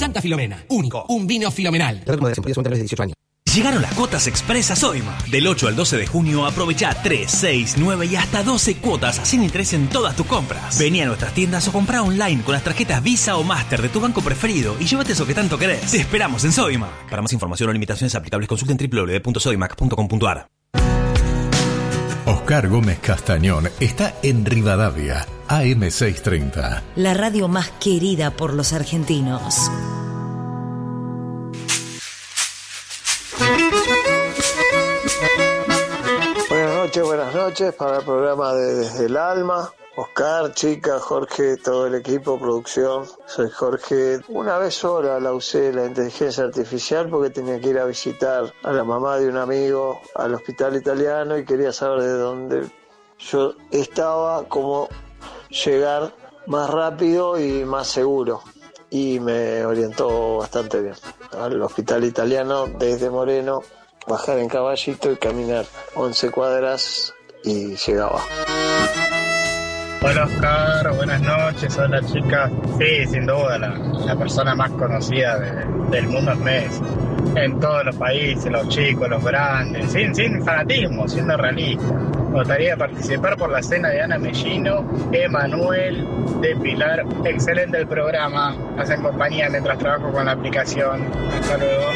Santa Filomena, único, un vino filomenal. Moderación, podría ser menores de 18 años. Llegaron las cuotas express a Sodimac. Del 8 al 12 de junio aprovecha 3, 6, 9 y hasta 12 cuotas sin interés en todas tus compras. Vení a nuestras tiendas o comprá online con las tarjetas Visa o Master de tu banco preferido y llévate eso que tanto querés. Te esperamos en Sodimac. Para más información o limitaciones aplicables consulten www.sodimac.com.ar. Oscar Gómez Castañón está en Rivadavia, AM630. La radio más querida por los argentinos. Buenas noches para el programa de Desde el Alma. Oscar, Chica, Jorge, todo el equipo, producción. Soy Jorge. Una vez sola la usé la inteligencia artificial porque tenía que ir a visitar a la mamá de un amigo al hospital italiano y quería saber de dónde yo estaba, cómo llegar más rápido y más seguro. Y me orientó bastante bien. Al hospital italiano desde Moreno, bajar en caballito y caminar 11 cuadras y llegaba. Hola Oscar, buenas noches, hola chicas. Sí, sin duda, la persona más conocida del mundo es Messi. En todos los países, los chicos, los grandes, sin fanatismo, siendo realista. Me gustaría participar por la cena de Ana Mellino, Emanuel, de Pilar. Excelente el programa, hacen compañía mientras trabajo con la aplicación. Hasta luego.